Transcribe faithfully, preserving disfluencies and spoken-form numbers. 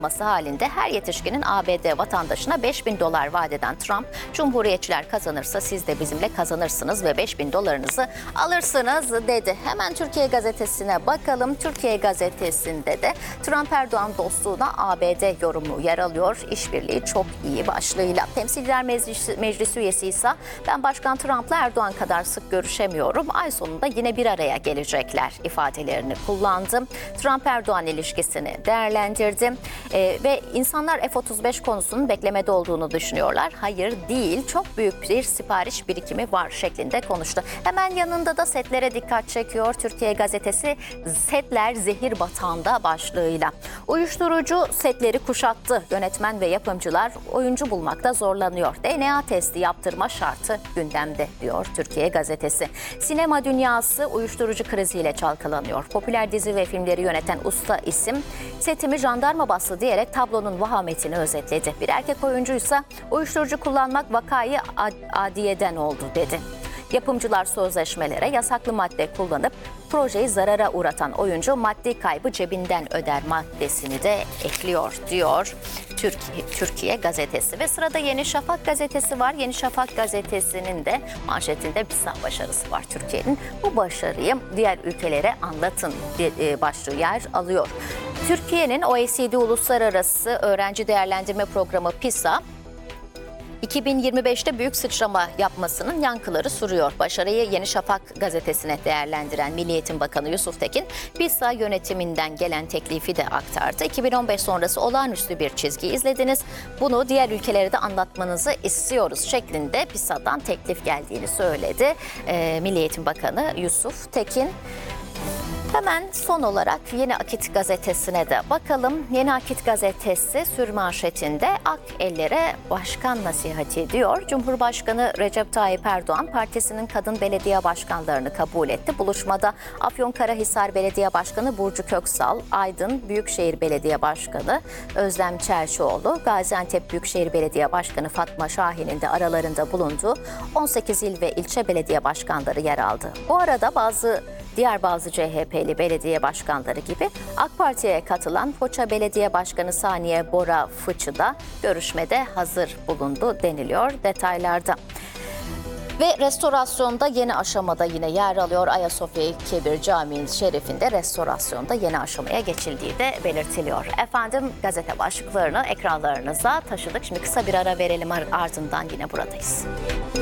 halinde her yetişkinin A B D vatandaşına beş bin dolar vaat eden Trump, Cumhuriyetçiler kazanırsa siz de bizimle kazanırsınız ve beş bin dolarınızı alırsınız dedi. Hemen Türkiye Gazetesi'ne bakalım. Türkiye Gazetesi'nde de Trump Erdoğan dostluğuna A B D yorumu yer alıyor. İşbirliği çok iyi başlığıyla. Temsilciler Meclisi, Meclisi üyesi ise ben Başkan Trump'la Erdoğan kadar sık görüşemiyorum. Ay sonunda yine bir araya gelecekler ifadelerini kullandı. Trump-Erdoğan ilişkisini değerlendirdi. Ee, ve insanlar F otuz beş konusunun beklemede olduğunu düşünüyorlar. Hayır değil, çok büyük bir sipariş birikimi var şeklinde konuştu. Hemen yanında da setlere dikkat çekiyor Türkiye Gazetesi, setler zehir batağında başlığıyla. Uyuşturucu setleri kuşattı. Yönetmen ve yapımcılar oyuncu bulmakta zorlanıyor. D N A testi yaptırma şartı gündemde diyor Türkiye Gazetesi. Sinema dünyası uyuşturucu kriziyle çalkalanıyor. Popüler dizi ve filmleri yöneten usta isim setimi jandarma bastı diyerek tablonun vahametini özetledi. Bir erkek oyuncuysa uyuşturucu kullanmak vakayı adiyeden oldu dedi. Yapımcılar sözleşmelere yasaklı madde kullanıp projeyi zarara uğratan oyuncu maddi kaybı cebinden öder maddesini de ekliyor diyor Türkiye, Türkiye Gazetesi. Ve sırada Yeni Şafak Gazetesi var. Yeni Şafak Gazetesi'nin de manşetinde bir sağ başarısı var Türkiye'nin. Bu başarıyı diğer ülkelere anlatın başlığı yer alıyor. Türkiye'nin O E C D Uluslararası Öğrenci Değerlendirme Programı PISA, iki bin yirmi beşte büyük sıçrama yapmasının yankıları sürüyor. Başarıyı Yeni Şafak gazetesine değerlendiren Milli Eğitim Bakanı Yusuf Tekin, PISA yönetiminden gelen teklifi de aktardı. iki bin on beş sonrası olağanüstü bir çizgi izlediniz. Bunu diğer ülkelere de anlatmanızı istiyoruz şeklinde PISA'dan teklif geldiğini söyledi. Ee, Milli Eğitim Bakanı Yusuf Tekin. Hemen son olarak Yeni Akit Gazetesi'ne de bakalım. Yeni Akit Gazetesi sürmanşetinde ak ellere başkan nasihati diyor. Cumhurbaşkanı Recep Tayyip Erdoğan partisinin kadın belediye başkanlarını kabul etti. Buluşmada Afyonkarahisar Belediye Başkanı Burcu Köksal, Aydın Büyükşehir Belediye Başkanı Özlem Çerçioğlu, Gaziantep Büyükşehir Belediye Başkanı Fatma Şahin'in de aralarında bulunduğu on sekiz il ve ilçe belediye başkanları yer aldı. Bu arada bazı Diğer bazı C H P'li belediye başkanları gibi AK Parti'ye katılan Foça Belediye Başkanı Saniye Bora Fıçı da görüşmede hazır bulundu deniliyor detaylarda. Ve restorasyonda yeni aşamada yine yer alıyor. Ayasofya Kebir Camii'nin şerifinde restorasyonda yeni aşamaya geçildiği de belirtiliyor. Efendim gazete başlıklarını ekranlarınıza taşıdık. Şimdi kısa bir ara verelim, ardından yine buradayız.